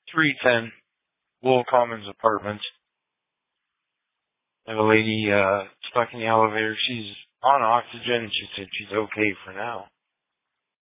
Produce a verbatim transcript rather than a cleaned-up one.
three ten Lowell Commons Apartments. I have a lady uh, stuck in the elevator. She's on oxygen. She said she's okay for now.